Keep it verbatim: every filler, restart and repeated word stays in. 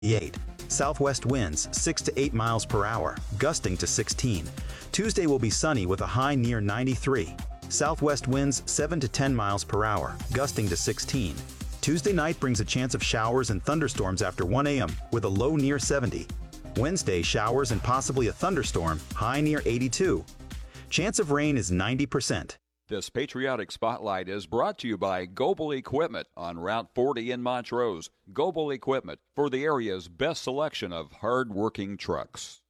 eight. Southwest winds six to eight miles per hour, gusting to sixteen. Tuesday will be sunny with a high near ninety-three. Southwest winds seven to ten miles per hour, gusting to sixteen. Tuesday night brings a chance of showers and thunderstorms after one a m with a low near seventy. Wednesday, showers and possibly a thunderstorm, high near eighty-two. Chance of rain is ninety percent. This Patriotic Spotlight is brought to you by Goebel Equipment on Route forty in Montrose. Goebel Equipment, for the area's best selection of hard-working trucks.